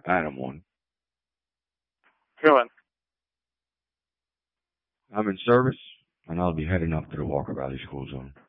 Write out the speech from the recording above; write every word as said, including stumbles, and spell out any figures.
Adam one. Go on. I'm in service, and I'll be heading up to the Walker Valley School Zone.